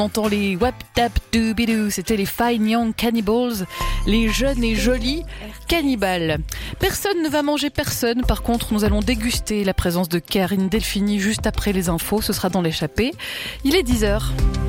On entend les wap tap doobidoo, c'était les Fine Young Cannibals, les jeunes et jolis cannibales. Personne ne va manger personne, par contre nous allons déguster la présence de Karine Delphini juste après les infos, ce sera dans l'échappée. Il est 10h.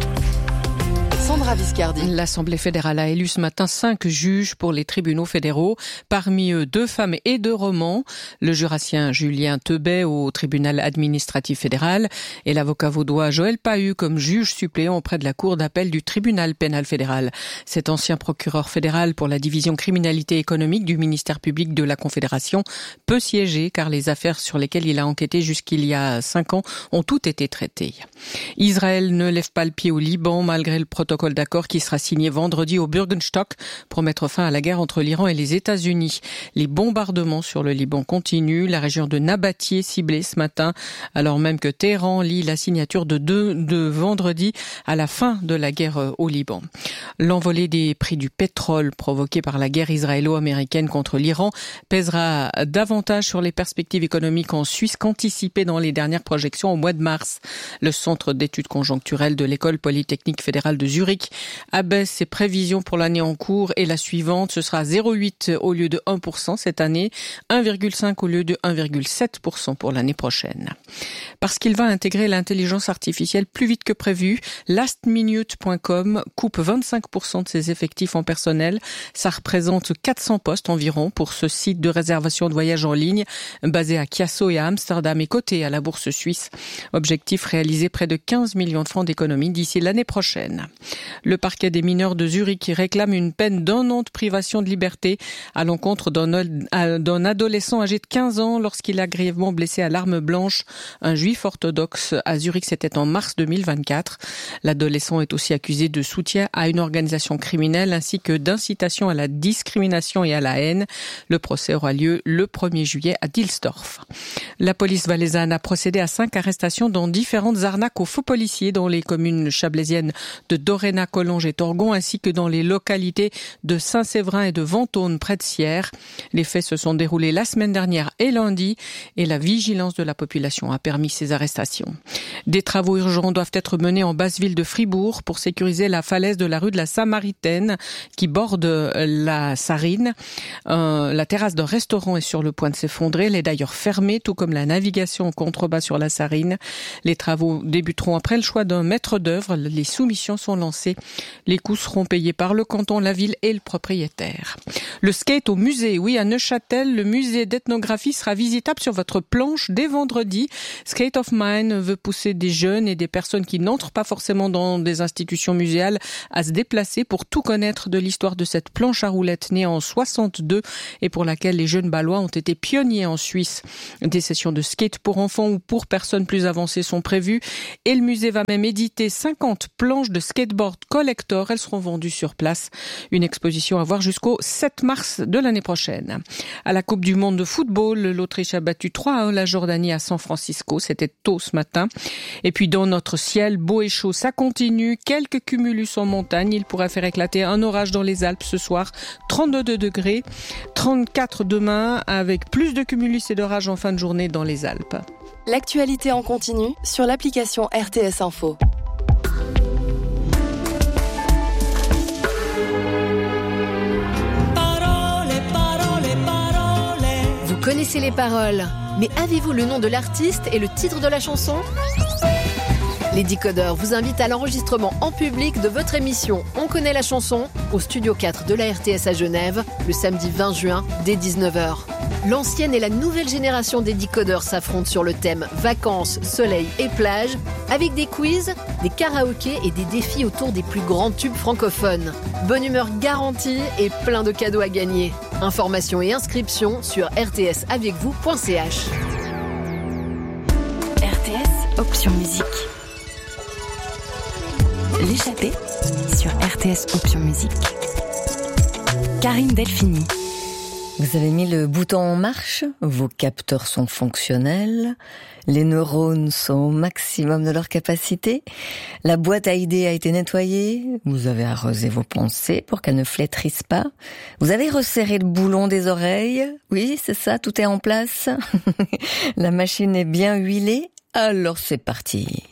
Sandra Viscardi. L'Assemblée fédérale a élu ce matin 5 juges pour les tribunaux fédéraux. Parmi eux, 2 femmes et 2 romans. Le jurassien Julien Teubet au tribunal administratif fédéral et l'avocat vaudois Joël Pahu comme juge suppléant auprès de la cour d'appel du tribunal pénal fédéral. Cet ancien procureur fédéral pour la division criminalité économique du ministère public de la Confédération peut siéger car les affaires sur lesquelles il a enquêté jusqu'il y a 5 ans ont toutes été traitées. Israël ne lève pas le pied au Liban malgré le protocole d'accord qui sera signé vendredi au Bürgenstock pour mettre fin à la guerre entre l'Iran et les États-Unis. Les bombardements sur le Liban continuent. La région de Nabatieh est ciblée ce matin, alors même que Téhéran lit la signature de vendredi à la fin de la guerre au Liban. L'envolée des prix du pétrole provoquée par la guerre israélo-américaine contre l'Iran pèsera davantage sur les perspectives économiques en Suisse qu'anticipé dans les dernières projections au mois de mars. Le Centre d'études conjoncturelles de l'École polytechnique fédérale de Zurich abaisse ses prévisions pour l'année en cours et la suivante. Ce sera 0,8 au lieu de 1% cette année, 1,5 au lieu de 1,7% pour l'année prochaine. Parce qu'il va intégrer l'intelligence artificielle plus vite que prévu, lastminute.com coupe 25% de ses effectifs en personnel. Ça représente 400 postes environ pour ce site de réservation de voyages en ligne basé à Chiasso et à Amsterdam et coté à la bourse suisse. Objectif réaliser près de 15 millions de francs d'économie d'ici l'année prochaine. Le parquet des mineurs de Zurich réclame une peine d'1 an de privation de liberté à l'encontre d'un adolescent âgé de 15 ans lorsqu'il a grièvement blessé à l'arme blanche un juif orthodoxe à Zurich. C'était en mars 2024. L'adolescent est aussi accusé de soutien à une organisation criminelle ainsi que d'incitation à la discrimination et à la haine. Le procès aura lieu le 1er juillet à Dilsdorf. La police valaisanne a procédé à 5 arrestations dans différentes arnaques aux faux policiers dans les communes chablaisiennes de Doréna, Collonges et Torgon, ainsi que dans les localités de Saint-Séverin et de Ventône, près de Sierre. Les faits se sont déroulés la semaine dernière et lundi, et la vigilance de la population a permis ces arrestations. Des travaux urgents doivent être menés en basse ville de Fribourg pour sécuriser la falaise de la rue de la Samaritaine qui borde la Sarine. La terrasse d'un restaurant est sur le point de s'effondrer. Elle est d'ailleurs fermée, tout comme la navigation en contrebas sur la Sarine. Les travaux débuteront après le choix d'un maître d'œuvre. Les soumissions sont lancées. Les coûts seront payés par le canton, la ville et le propriétaire. Le skate au musée, oui, à Neuchâtel, le musée d'ethnographie sera visitable sur votre planche dès vendredi. Skate of Mine veut pousser des jeunes et des personnes qui n'entrent pas forcément dans des institutions muséales à se déplacer pour tout connaître de l'histoire de cette planche à roulettes née en 62 et pour laquelle les jeunes Balois ont été pionniers en Suisse. Des sessions de skate pour enfants ou pour personnes plus avancées sont prévues et le musée va même éditer 50 planches de skateboard collector. Elles seront vendues sur place. Une exposition à voir jusqu'au 7 mars de l'année prochaine. À la Coupe du Monde de football, l'Autriche a battu 3-1 la Jordanie à San Francisco. C'était tôt ce matin. Et puis dans notre ciel, beau et chaud, ça continue. Quelques cumulus en montagne. Il pourrait faire éclater un orage dans les Alpes ce soir. 32 degrés, 34 demain, avec plus de cumulus et d'orages en fin de journée dans les Alpes. L'actualité en continu sur l'application RTS Info. Vous connaissez les paroles, mais avez-vous le nom de l'artiste et le titre de la chanson ? Les Décodeurs vous invitent à l'enregistrement en public de votre émission On connaît la chanson au Studio 4 de la RTS à Genève le samedi 20 juin dès 19h. L'ancienne et la nouvelle génération des Décodeurs s'affrontent sur le thème vacances, soleil et plage avec des quiz, des karaokés et des défis autour des plus grands tubes francophones. Bonne humeur garantie et plein de cadeaux à gagner. Informations et inscriptions sur rtsavecvous.ch. RTS Option Musique. L'échappée sur RTS Option Musique. Karine Delphini. Vous avez mis le bouton en marche, vos capteurs sont fonctionnels, les neurones sont au maximum de leur capacité, la boîte à idées a été nettoyée, vous avez arrosé vos pensées pour qu'elles ne flétrissent pas, vous avez resserré le boulon des oreilles, oui c'est ça, tout est en place, la machine est bien huilée, alors c'est parti.